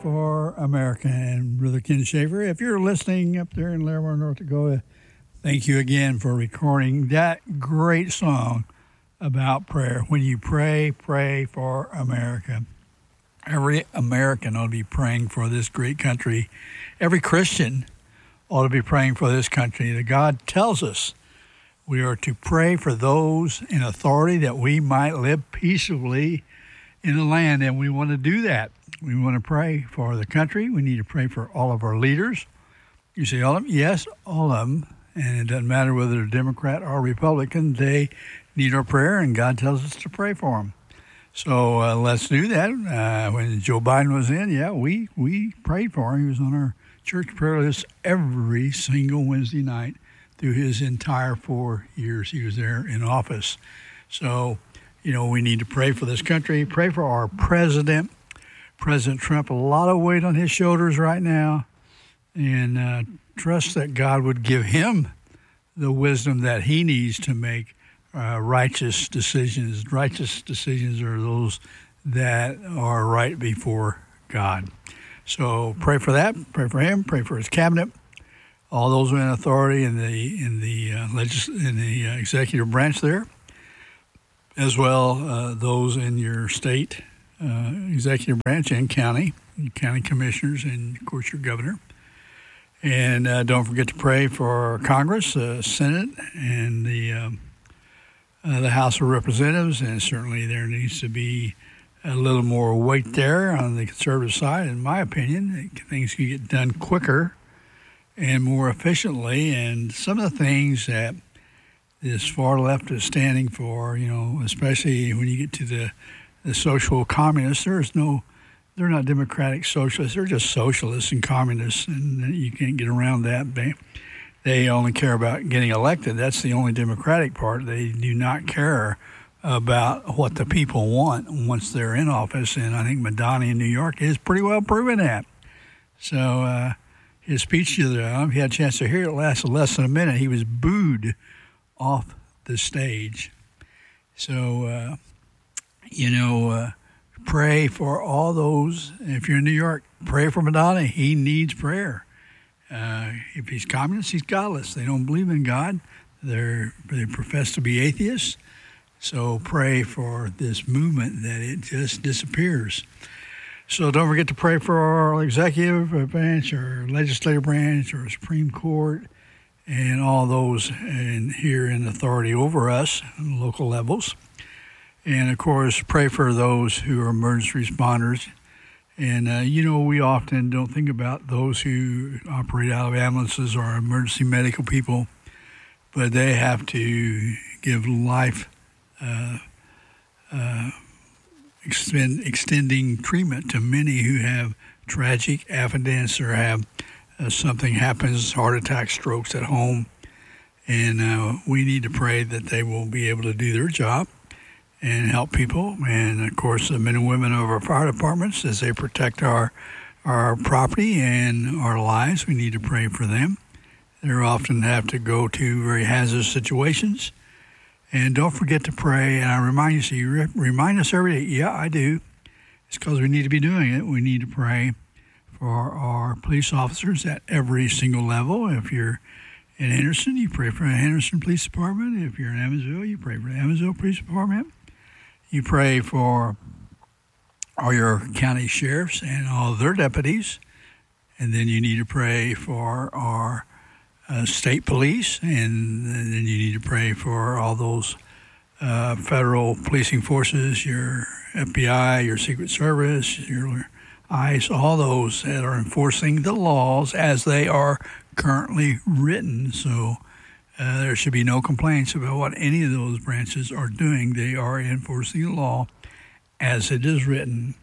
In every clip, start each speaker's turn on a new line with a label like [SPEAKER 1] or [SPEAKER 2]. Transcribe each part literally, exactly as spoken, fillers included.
[SPEAKER 1] for America. And Brother Ken Schaefer, if you're listening up there in Larimore, North Dakota, thank you again for recording that great song about prayer. When you pray, pray for America. Every American ought to be praying for this great country. Every Christian ought to be praying for this country. That God tells us we are to pray for those in authority that we might live peaceably in the land, and we want to do that. We want to pray for the country. We need to pray for all of our leaders. You say all of them? Yes, all of them. And it doesn't matter whether they're Democrat or Republican. They need our prayer, and God tells us to pray for them. So uh, let's do that. Uh, when Joe Biden was in, yeah, we, we prayed for him. He was on our church prayer list every single Wednesday night through his entire four years he was there in office. So, you know, we need to pray for this country, pray for our president. President Trump, a lot of weight on his shoulders right now, and uh, trust that God would give him the wisdom that he needs to make uh, righteous decisions. Righteous decisions are those that are right before God. So pray for that. Pray for him. Pray for his cabinet. All those in authority in the in the uh, legis- in the uh, executive branch there, as well uh, those in your state uh, executive branch and county, county commissioners, and of course your governor. And uh, don't forget to pray for Congress, uh, Senate, and the um, uh, the House of Representatives. And certainly there needs to be a little more weight there on the conservative side. In my opinion, things can get done quicker and more efficiently. And some of the things that this far left is standing for, you know, especially when you get to the, the social communists, there's no, they're not democratic socialists. They're just socialists and communists, and you can't get around that. They, they only care about getting elected. That's the only democratic part. They do not care about what the people want once they're in office, and I think Madani in New York is pretty well proven that. So uh, his speech the other day, if you had a chance to hear it, it lasted less than a minute. He was booed off the stage. So, uh, you know, uh, pray for all those. If you're in New York, pray for Madani. He needs prayer. Uh, if he's communist, he's godless. They don't believe in God. They're, they profess to be atheists. So pray for this movement that it just disappears. So don't forget to pray for our executive branch, our legislative branch, our Supreme Court, and all those in, here in authority over us on local levels. And, of course, pray for those who are emergency responders. And, uh, you know, we often don't think about those who operate out of ambulances or emergency medical people, but they have to give life Uh, uh, extend, extending treatment to many who have tragic accidents or have uh, something happens, heart attacks, strokes at home. And uh, we need to pray that they will be able to do their job and help people. And, of course, the men and women of our fire departments, as they protect our, our property and our lives, we need to pray for them. They often have to go to very hazardous situations. And don't forget to pray. And I remind you, so you re- remind us every day. Yeah, I do. It's because we need to be doing it. We need to pray for our police officers at every single level. If you're in Henderson, you pray for the Henderson Police Department. If you're in Evansville, you pray for the Evansville Police Department. You pray for all your county sheriffs and all their deputies. And then you need to pray for our Uh, state police, and then you need to pray for all those uh, federal policing forces, your F B I, your Secret Service, your ICE, all those that are enforcing the laws as they are currently written. So uh, there should be no complaints about what any of those branches are doing. They are enforcing the law as it is written.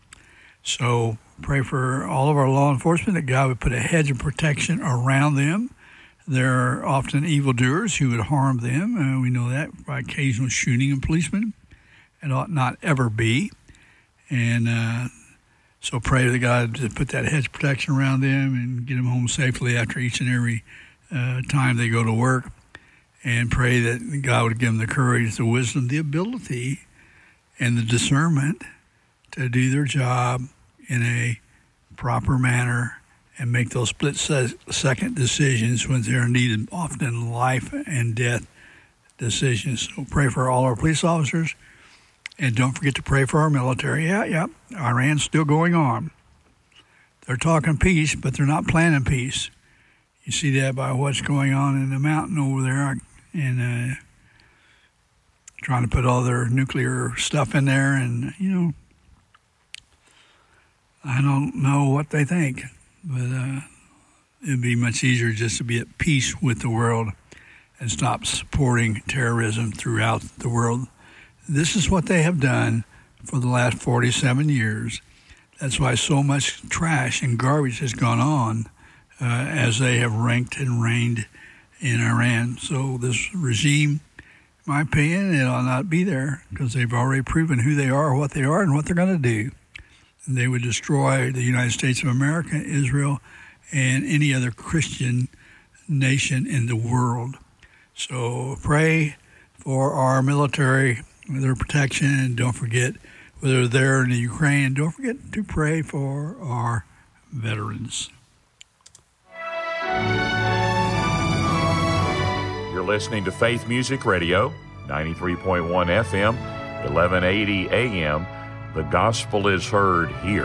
[SPEAKER 1] So pray for all of our law enforcement that God would put a hedge of protection around them. There are often evildoers who would harm them. Uh, we know that by occasional shooting of policemen. It ought not ever be. And uh, so pray to God to put that hedge of protection around them and get them home safely after each and every uh, time they go to work. And pray that God would give them the courage, the wisdom, the ability, and the discernment to do their job in a proper manner and make those split-second decisions when they're needed, often life and death decisions. So pray for all our police officers, and don't forget to pray for our military. Yeah, yeah, Iran's still going on. They're talking peace, but they're not planning peace. You see that by what's going on in the mountain over there, and uh, trying to put all their nuclear stuff in there, and, you know, I don't know what they think, but uh, it'd be much easier just to be at peace with the world and stop supporting terrorism throughout the world. This is what they have done for the last forty-seven years. That's why so much trash and garbage has gone on uh, as they have ranked and reigned in Iran. So this regime, in my opinion, it ought not be there because they've already proven who they are, what they are, and what they're going to do. And they would destroy the United States of America, Israel, and any other Christian nation in the world. So pray for our military, their protection, and don't forget, whether they're in the Ukraine, don't forget to pray for our veterans.
[SPEAKER 2] You're listening to Faith Music Radio, ninety-three point one F M, eleven eighty A M. The gospel is heard here.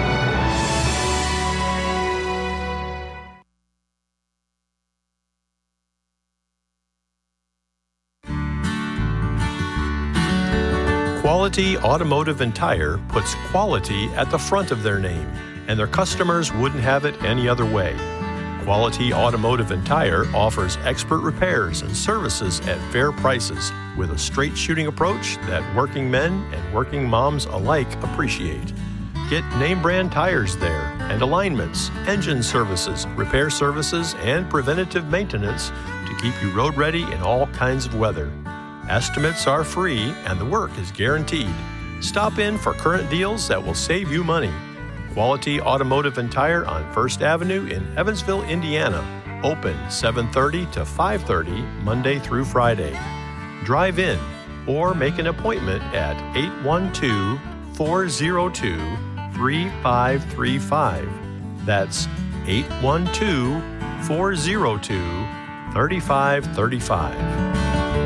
[SPEAKER 3] Quality Automotive and Tire puts quality at the front of their name, and their customers wouldn't have it any other way. Quality Automotive and Tire offers expert repairs and services at fair prices with a straight shooting approach that working men and working moms alike appreciate. Get name brand tires there and alignments, engine services, repair services, and preventative maintenance to keep you road ready in all kinds of weather. Estimates are free and the work is guaranteed. Stop in for current deals that will save you money. Quality Automotive and Tire on First Avenue in Evansville, Indiana. Open seven thirty to five thirty Monday through Friday. Drive in or make an appointment at eight one two, four zero two, three five three five. That's eight one two, four zero two, three five three five.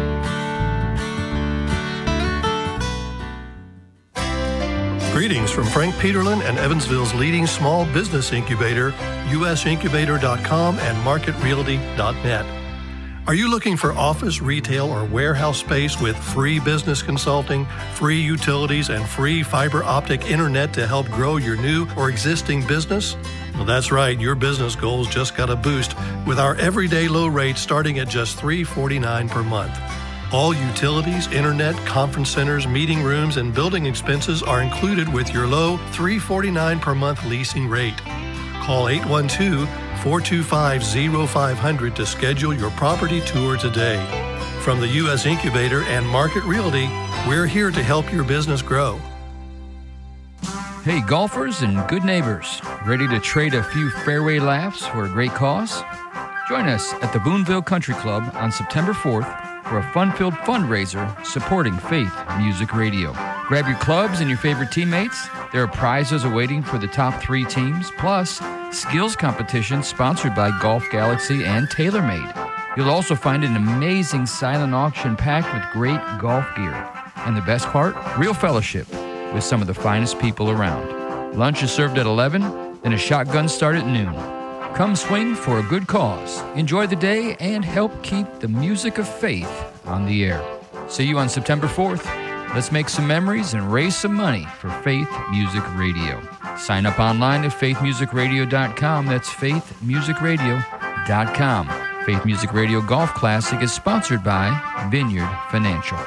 [SPEAKER 4] Greetings from Frank Peterlin and Evansville's leading small business incubator, U S incubator dot com and market realty dot net. Are you looking for office, retail, or warehouse space with free business consulting, free utilities, and free fiber optic internet to help grow your new or existing business? Well, that's right. Your business goals just got a boost with our everyday low rate starting at just three dollars and forty-nine cents per month. All utilities, internet, conference centers, meeting rooms, and building expenses are included with your low three dollars and forty-nine cents per month leasing rate. Call eight one two, four two five, zero five zero zero to schedule your property tour today. From the U S Incubator and Market Realty, we're here to help your business grow.
[SPEAKER 5] Hey, golfers and good neighbors, ready to trade a few fairway laughs for a great cause? Join us at the Boonville Country Club on September fourth for a fun-filled fundraiser supporting Faith Music Radio. Grab your clubs and your favorite teammates. There are prizes awaiting for the top three teams, plus skills competition sponsored by Golf Galaxy and TaylorMade. You'll also find an amazing silent auction packed with great golf gear. And the best part? Real fellowship with some of the finest people around. Lunch is served at eleven, then a shotgun start at noon. Come swing for a good cause. Enjoy the day and help keep the music of faith on the air. See you on September fourth. Let's make some memories and raise some money for Faith Music Radio. Sign up online at faith music radio dot com. That's faith music radio dot com. Faith Music Radio Golf Classic is sponsored by Vineyard Financial.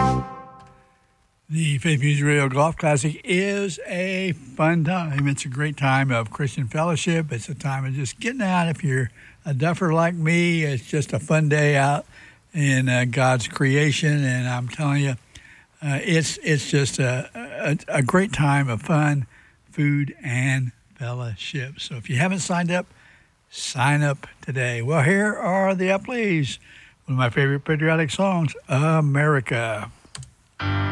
[SPEAKER 1] The Faith Music Radio Golf Classic is a fun time. It's a great time of Christian fellowship. It's a time of just getting out. If you're a duffer like me, it's just a fun day out in uh, God's creation. And I'm telling you, uh, it's it's just a, a, a great time of fun, food, and fellowship. So if you haven't signed up, sign up today. Well, here are the Upleys, one of my favorite patriotic songs, America.